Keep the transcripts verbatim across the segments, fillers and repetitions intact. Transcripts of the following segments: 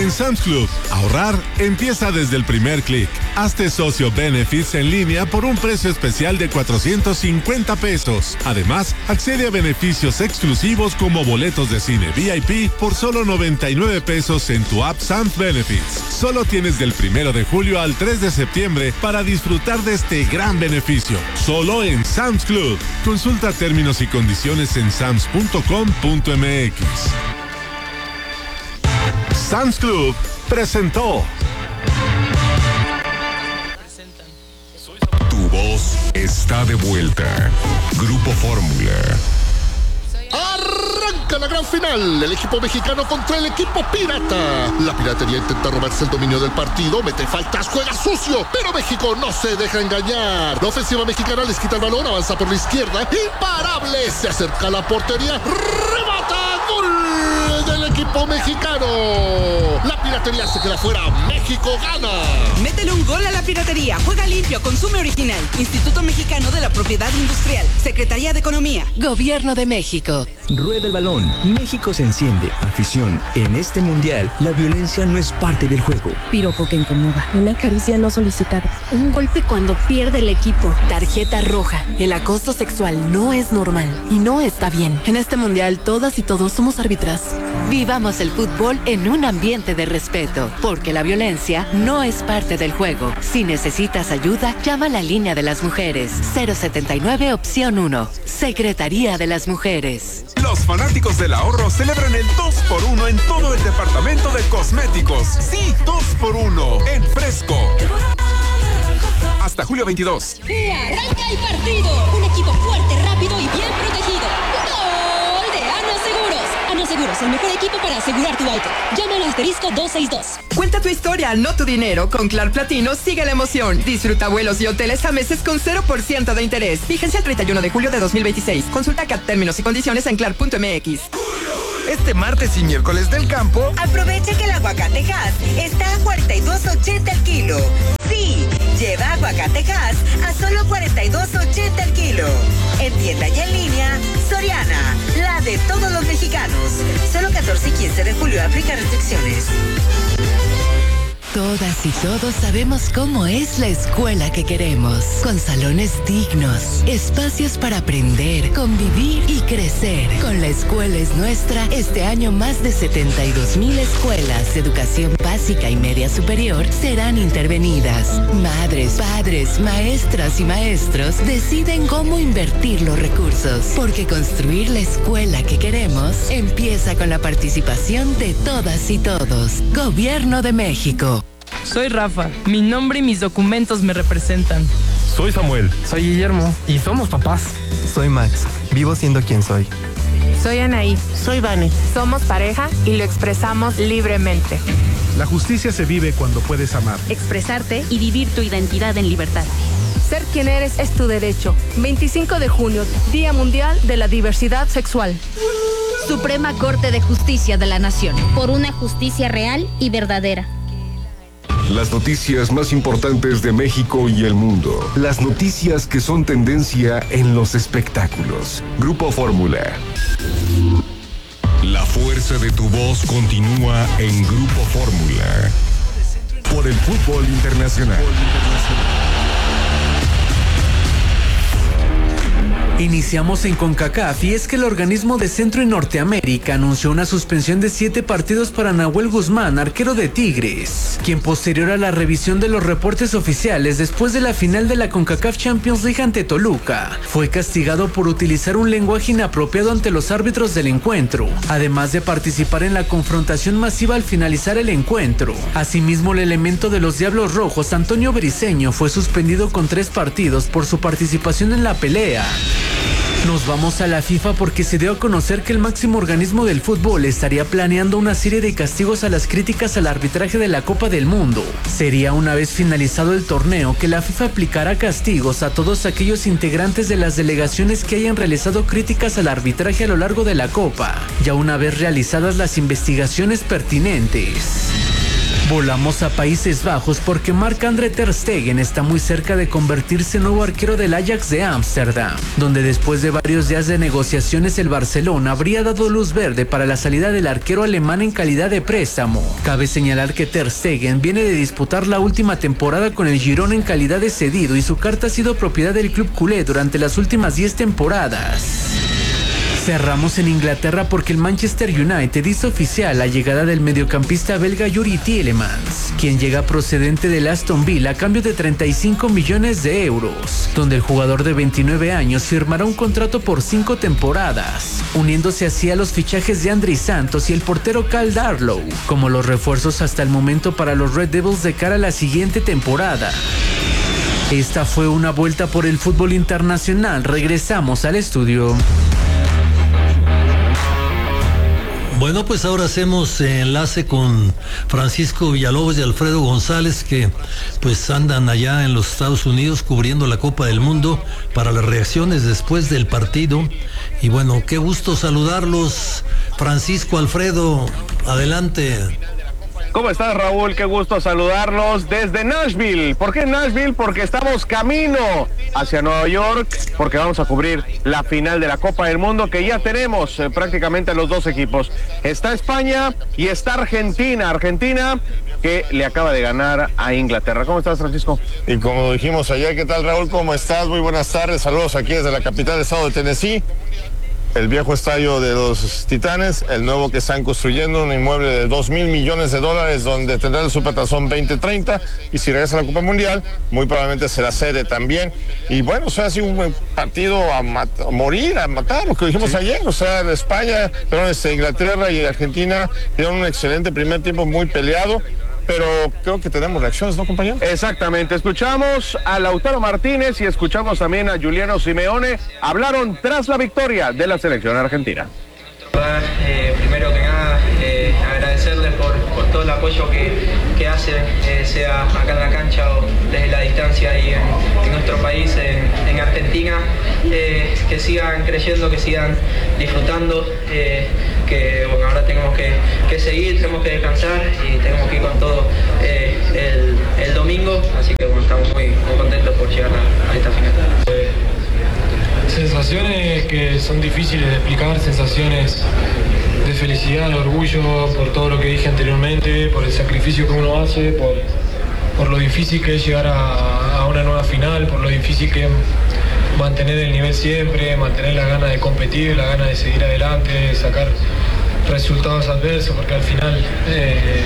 En Sam's Club, ahorrar empieza desde el primer clic. Hazte socio Benefits en línea por un precio especial de cuatrocientos cincuenta pesos. Además, accede a beneficios exclusivos como boletos de cine V I P por solo noventa y nueve pesos en tu app Sam's Benefits. Solo tienes del primero de julio al tres de septiembre para disfrutar de este gran beneficio. Solo en Sam's Club. Consulta términos y condiciones en sams punto com punto m x. Sam's Club presentó. Tu voz está de vuelta. Grupo Fórmula. Arranca la gran final. El equipo mexicano contra el equipo pirata. La piratería intenta robarse el dominio del partido, mete faltas, juega sucio, pero México no se deja engañar. La ofensiva mexicana les quita el balón, avanza por la izquierda, imparable, se acerca a la portería, remata, gol del equipo mexicano. La piratería se queda fuera, México gana. Métele un gol a la piratería, juega limpio, consume original. Instituto Mexicano de la Propiedad Industrial, Secretaría de Economía, Gobierno de México. Rueda el balón, México se enciende. Afición, en este mundial, la violencia no es parte del juego. Piropo que incomoda, una caricia no solicitada, un golpe cuando pierde el equipo. Tarjeta roja, el acoso sexual no es normal y no está bien. En este mundial, todas y todos somos árbitras. Vivamos el fútbol en un ambiente de respeto, porque la violencia no es parte del juego. Si necesitas ayuda, llama a la línea de las mujeres. cero setenta y nueve opción uno. Secretaría de las Mujeres. Los fanáticos del ahorro celebran el dos por uno en todo el departamento de cosméticos. Sí, dos por uno en Fresco. Hasta julio veintidós. Y arranca el partido. Un equipo fuerte, rápido y bien protegido. ¡Gol de Ana Seguros! Ana Seguros, el mejor equipo para asegurar tu auto. Llama al asterisco dos seis dos. Cuenta tu historia, no tu dinero. Con Clar Platino sigue la emoción. Disfruta vuelos y hoteles a meses con cero por ciento de interés. Vigencia el treinta y uno de julio de dos mil veintiséis. Consulta C A T términos y condiciones en clar punto m x. Este martes y miércoles del campo, aprovecha que el aguacate Hass está a cuarenta y dos ochenta el kilo. Sí, lleva aguacate Hass a solo cuarenta y dos ochenta el kilo. En tienda y en línea, Soriana, la de todos los mexicanos. Solo catorce y quince de julio, aplica restricciones. Todas y todos sabemos cómo es la escuela que queremos, con salones dignos, espacios para aprender, convivir y crecer. Con La Escuela es Nuestra, este año más de setenta y dos mil escuelas de educación básica y media superior serán intervenidas. Madres, padres, maestras y maestros deciden cómo invertir los recursos, porque construir la escuela que queremos empieza con la participación de todas y todos. Gobierno de México. Soy Rafa, mi nombre y mis documentos me representan. Soy Samuel. Soy Guillermo y somos papás. Soy Max, vivo siendo quien soy. Soy Anaí. Soy Vane. Somos pareja y lo expresamos libremente. La justicia se vive cuando puedes amar, expresarte y vivir tu identidad en libertad. Ser quien eres es tu derecho. veinticinco de junio, Día Mundial de la Diversidad Sexual. Suprema Corte de Justicia de la Nación. Por una justicia real y verdadera. Las noticias más importantes de México y el mundo. Las noticias que son tendencia en los espectáculos. Grupo Fórmula. La fuerza de tu voz continúa en Grupo Fórmula. Por el fútbol internacional. Iniciamos en CONCACAF y es que el organismo de Centro y Norteamérica anunció una suspensión de siete partidos para Nahuel Guzmán, arquero de Tigres, quien posterior a la revisión de los reportes oficiales después de la final de la CONCACAF Champions League ante Toluca, fue castigado por utilizar un lenguaje inapropiado ante los árbitros del encuentro, además de participar en la confrontación masiva al finalizar el encuentro. Asimismo, el elemento de los Diablos Rojos, Antonio Briceño, fue suspendido con tres partidos por su participación en la pelea. Nos vamos a la FIFA porque se dio a conocer que el máximo organismo del fútbol estaría planeando una serie de castigos a las críticas al arbitraje de la Copa del Mundo. Sería una vez finalizado el torneo que la FIFA aplicará castigos a todos aquellos integrantes de las delegaciones que hayan realizado críticas al arbitraje a lo largo de la Copa, ya una vez realizadas las investigaciones pertinentes. Volamos a Países Bajos porque Marc-André ter Stegen está muy cerca de convertirse en nuevo arquero del Ajax de Ámsterdam, donde después de varios días de negociaciones el Barcelona habría dado luz verde para la salida del arquero alemán en calidad de préstamo. Cabe señalar que ter Stegen viene de disputar la última temporada con el Girona en calidad de cedido y su carta ha sido propiedad del club culé durante las últimas diez temporadas. Cerramos en Inglaterra porque el Manchester United hizo oficial la llegada del mediocampista belga Yuri Tielemans, quien llega procedente del Aston Villa a cambio de treinta y cinco millones de euros, donde el jugador de veintinueve años firmará un contrato por cinco temporadas, uniéndose así a los fichajes de Andrés Santos y el portero Cal Darlow, como los refuerzos hasta el momento para los Red Devils de cara a la siguiente temporada. Esta fue una vuelta por el fútbol internacional. Regresamos al estudio. Bueno, pues ahora hacemos enlace con Francisco Villalobos y Alfredo González, que pues andan allá en los Estados Unidos cubriendo la Copa del Mundo para las reacciones después del partido. Y bueno, qué gusto saludarlos. Francisco, Alfredo, adelante. ¿Cómo estás, Raúl? Qué gusto saludarlos desde Nashville. ¿Por qué Nashville? Porque estamos camino hacia Nueva York, porque vamos a cubrir la final de la Copa del Mundo, que ya tenemos eh, prácticamente los dos equipos. Está España y está Argentina. Argentina que le acaba de ganar a Inglaterra. ¿Cómo estás, Francisco? Y como dijimos ayer, ¿qué tal, Raúl? ¿Cómo estás? Muy buenas tardes. Saludos aquí desde la capital del estado de Tennessee. El viejo estadio de los Titanes, el nuevo que están construyendo, un inmueble de dos mil millones de dólares donde tendrá el Supertazón veinte treinta, y si regresa a la Copa Mundial, muy probablemente será sede también. Y bueno, o sea, ha sido un partido a, mat- a morir, a matar, lo que dijimos sí. ayer. O sea, España, perdón, este, Inglaterra y Argentina dieron un excelente primer tiempo muy peleado. Pero creo que tenemos reacciones, ¿no, compañero? Exactamente. Escuchamos a Lautaro Martínez y escuchamos también a Juliano Simeone. Hablaron tras la victoria de la selección argentina. Eh, primero que nada, eh, agradecerles por, por todo el apoyo que, que hacen, eh, sea acá en la cancha o desde la distancia ahí en, en nuestro país, en, en Argentina. Eh, que sigan creyendo, que sigan disfrutando, eh, que bueno, ahora tenemos que, que seguir, tenemos que descansar y tenemos que ir con todo eh, el, el domingo, así que bueno, estamos muy, muy contentos por llegar a, a esta final. Eh, sensaciones que son difíciles de explicar, sensaciones de felicidad, de orgullo por todo lo que dije anteriormente, por el sacrificio que uno hace, por, por lo difícil que es llegar a, a una nueva final, por lo difícil que es mantener el nivel siempre, mantener la gana de competir, la gana de seguir adelante, de sacar resultados adversos, porque al final eh,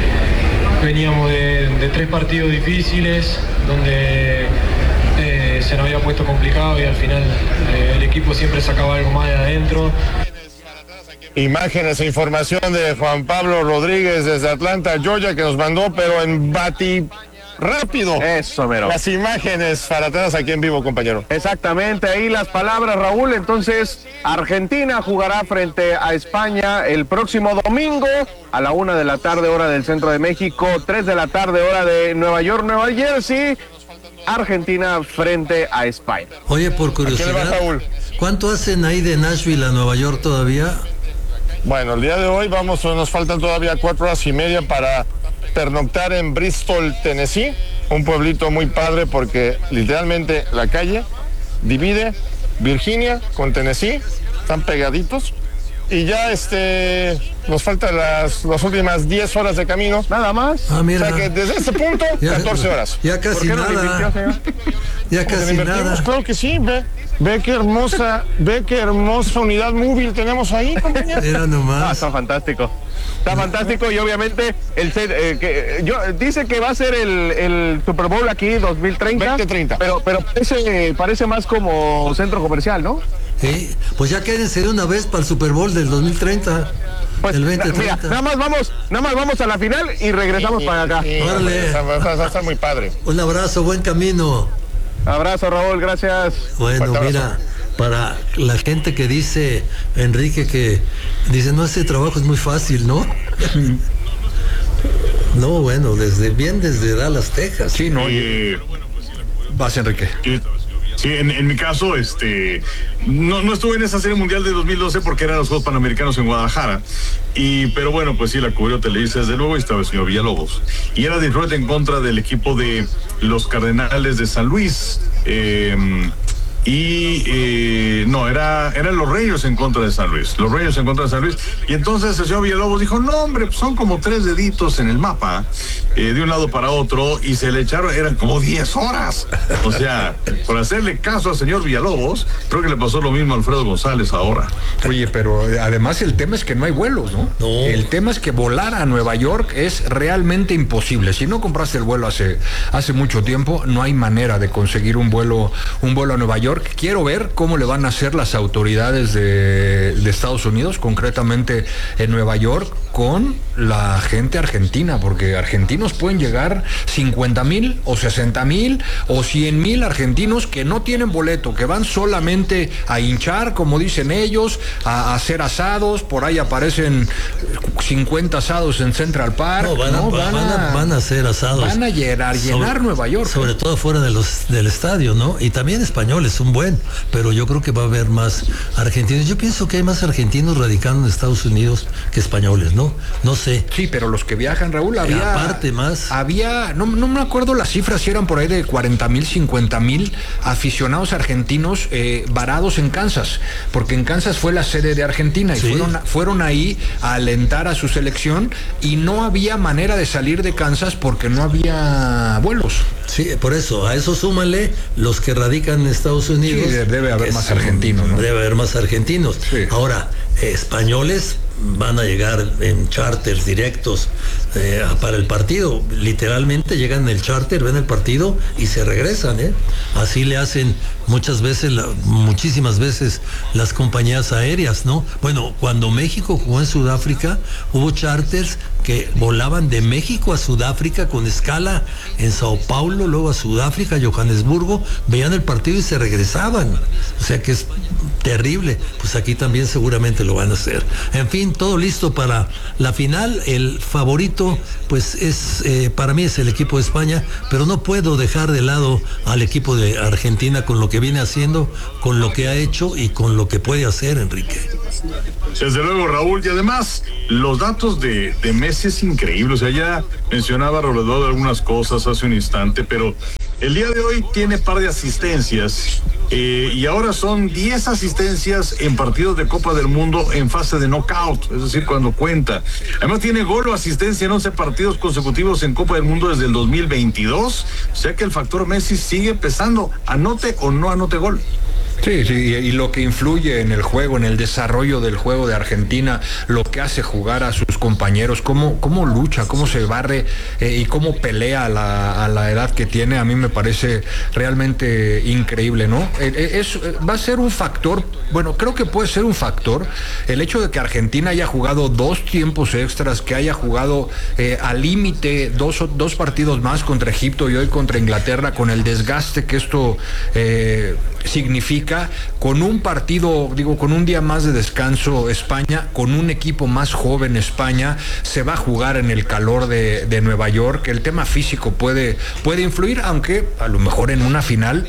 veníamos de, de tres partidos difíciles, donde eh, se nos había puesto complicado y al final eh, el equipo siempre sacaba algo más de adentro. Imágenes e información de Juan Pablo Rodríguez desde Atlanta, Georgia, que nos mandó, pero en bati... rápido. Eso, mero. Las imágenes para atrás aquí en vivo, compañero. Exactamente, ahí las palabras, Raúl. Entonces, Argentina jugará frente a España el próximo domingo a la una de la tarde, hora del centro de México, tres de la tarde, hora de Nueva York, Nueva Jersey. Argentina frente a España. Oye, por curiosidad, ¿cuánto hacen ahí de Nashville a Nueva York todavía? Bueno, el día de hoy vamos, nos faltan todavía cuatro horas y media para pernoctar en Bristol, Tennessee, un pueblito muy padre porque literalmente la calle divide Virginia con Tennessee, están pegaditos, y ya este nos faltan las, las últimas diez horas de camino, nada más. Ah, mira. O sea que desde este punto, ya, catorce horas. Ya casi ¿Por qué nada. No señor? Ya casi nada. Claro que sí, ve, ve qué hermosa, ve qué hermosa unidad móvil tenemos ahí, compañero. Era nomás. Ah, está fantástico. Está fantástico y obviamente el set, eh, que, yo, dice que va a ser el, el Super Bowl aquí dos mil treinta. veinte treinta. Pero, pero parece, parece más como centro comercial, ¿no? Sí, pues ya quédense de una vez para el Super Bowl del dos mil treinta. Pues, el veinte treinta. Mira, nada más vamos, nada más vamos a la final y regresamos sí, para acá. Sí, Órale. Va a estar muy padre. Un abrazo, buen camino. Abrazo, Raúl, gracias. Bueno, mira, para la gente que dice, Enrique, que dice, no, ese trabajo es muy fácil, ¿no? No, bueno, desde bien desde Dallas, Texas. Sí, no, y... Vas, Enrique. Sí, Sí, en, en mi caso, este, no, no estuve en esa serie mundial de dos mil doce porque eran los Juegos Panamericanos en Guadalajara. Y, pero bueno, pues sí, la cubrió Televisa desde luego y estaba el señor Villalobos. Y era Detroit en contra del equipo de los Cardenales de San Luis. Eh, Y eh, no, era eran los Reyes en contra de San Luis, los Reyes en contra de San Luis. Y entonces el señor Villalobos dijo, no hombre, pues son como tres deditos en el mapa, eh, de un lado para otro, y se le echaron, eran como diez horas. O sea, por hacerle caso al señor Villalobos, creo que le pasó lo mismo a Alfredo González ahora. Oye, pero además el tema es que no hay vuelos, ¿no? No. El tema es que volar a Nueva York es realmente imposible. Si no compraste el vuelo hace, hace mucho tiempo, no hay manera de conseguir un vuelo, un vuelo a Nueva York. Quiero ver cómo le van a hacer las autoridades de, de Estados Unidos, concretamente en Nueva York, con la gente argentina, porque argentinos pueden llegar cincuenta mil o sesenta mil o cien mil argentinos que no tienen boleto, que van solamente a hinchar, como dicen ellos, a, a hacer asados. Por ahí aparecen cincuenta asados en Central Park. No, van, a, ¿no? van, van, a, van a hacer asados. Van a llenar, llenar sobre, Nueva York. Sobre ¿eh? todo fuera de los, del estadio, ¿no? Y también españoles, un buen, pero yo creo que va a haber más argentinos. Yo pienso que hay más argentinos radicando en Estados Unidos que españoles, ¿no? No sé. Sí, pero los que viajan, Raúl, había... Eh, aparte más. Había, no, no me acuerdo las cifras, si eran por ahí de cuarenta mil, cincuenta mil aficionados argentinos eh, varados en Kansas, porque en Kansas fue la sede de Argentina y sí. fueron, fueron ahí a alentar a su selección y no había manera de salir de Kansas porque no había vuelos. Sí, por eso, a eso súmale los que radican en Estados Unidos. Sí, debe haber más argentinos, ¿no? Debe haber más argentinos. Sí. Ahora, eh, españoles van a llegar en charters directos eh, para el partido. Literalmente llegan en el charter, ven el partido y se regresan, ¿eh? Así le hacen muchas veces, la, muchísimas veces las compañías aéreas, ¿no? Bueno, cuando México jugó en Sudáfrica, hubo charters que volaban de México a Sudáfrica con escala en Sao Paulo, luego a Sudáfrica, Johannesburgo, veían el partido y se regresaban. O sea que es terrible. Pues aquí también seguramente lo van a hacer. En fin, todo listo para la final. El favorito, pues es, eh, para mí es el equipo de España, pero no puedo dejar de lado al equipo de Argentina con lo que viene haciendo, con lo que ha hecho y con lo que puede hacer, Enrique. Desde luego, Raúl, y además los datos de, de Messi es increíble. O sea, ya mencionaba Roledor algunas cosas hace un instante, pero el día de hoy tiene par de asistencias eh, y ahora son diez asistencias en partidos de Copa del Mundo en fase de knockout, es decir, cuando cuenta. Además tiene gol o asistencia en once partidos consecutivos en Copa del Mundo desde el dos mil veintidós, o sea que el factor Messi sigue pesando, anote o no anote gol. Sí, sí, y lo que influye en el juego, en el desarrollo del juego de Argentina, lo que hace jugar a sus compañeros, cómo, cómo lucha, cómo se barre eh, y cómo pelea a la, a la edad que tiene, a mí me parece realmente increíble, ¿no? Eh, es, va a ser un factor, bueno, creo que puede ser un factor el hecho de que Argentina haya jugado dos tiempos extras, que haya jugado eh, al límite dos, dos partidos más contra Egipto y hoy contra Inglaterra, con el desgaste que esto eh, significa, con un partido, digo, con un día más de descanso España, con un equipo más joven España, se va a jugar en el calor de, de Nueva York. El tema físico puede, puede influir, aunque a lo mejor en una final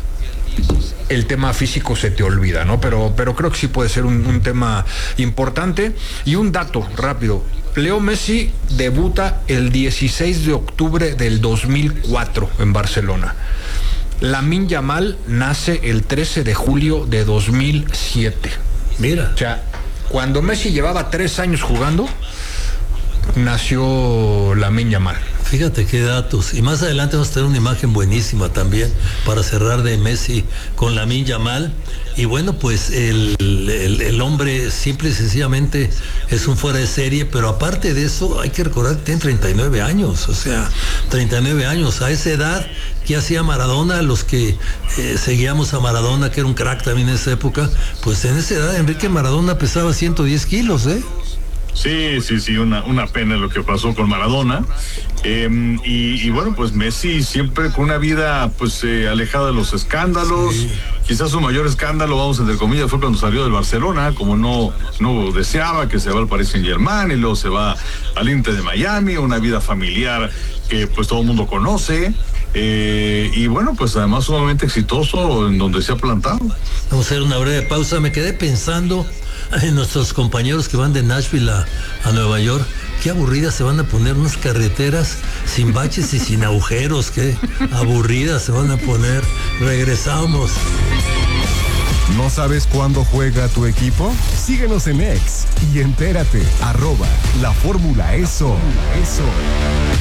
el tema físico se te olvida, ¿no? Pero, pero creo que sí puede ser un, un tema importante. Y un dato rápido: Leo Messi debuta el dieciséis de octubre del dos mil cuatro en Barcelona. Lamine Yamal nace el trece de julio de dos mil siete. Mira. O sea, cuando Messi llevaba tres años jugando, nació Lamine Yamal. Fíjate qué datos. Y más adelante vamos a tener una imagen buenísima también para cerrar de Messi con Lamine Yamal. Y bueno, pues el, el, el hombre simple y sencillamente es un fuera de serie, pero aparte de eso hay que recordar que tiene treinta y nueve años, o sea, treinta y nueve años. A esa edad, ¿qué hacía Maradona? Los que eh, seguíamos a Maradona, que era un crack también en esa época, pues en esa edad Enrique Maradona pesaba ciento diez kilos, ¿eh? Sí, sí, sí, una, una pena lo que pasó con Maradona. Eh, y, y bueno, pues Messi siempre con una vida pues eh, alejada de los escándalos. Sí. Quizás su mayor escándalo, vamos entre comillas, fue cuando salió del Barcelona, como no, no deseaba, que se va al Paris Saint-Germain y luego se va al Inter de Miami, una vida familiar que pues todo el mundo conoce. eh, y bueno, pues además sumamente exitoso en donde se ha plantado. Vamos a hacer una breve pausa. Me quedé pensando en nuestros compañeros que van de Nashville a, a Nueva York. Qué aburridas se van a poner unas carreteras sin baches y sin agujeros. Qué aburridas se van a poner. Regresamos. ¿No sabes cuándo juega tu equipo? Síguenos en X y entérate. Arroba la fórmula eso. Eso.